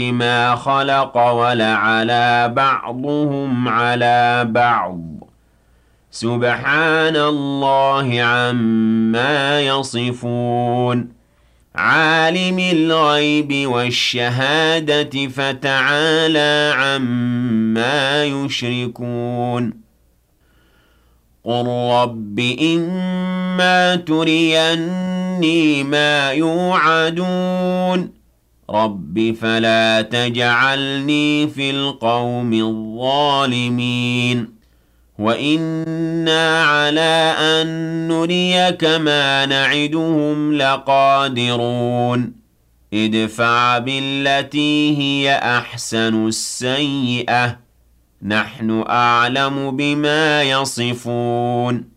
ما خلق ولعلى بعضهم على بعض سبحان الله عما يصفون عالم الغيب والشهادة فتعالى عما يشركون قل رب إما تريني ما يوعدون رب فلا تجعلني في القوم الظالمين وإنا على أن نريك ما نعدهم لقادرون ادفع بالتي هي أحسن السيئة نحن أعلم بما يصفون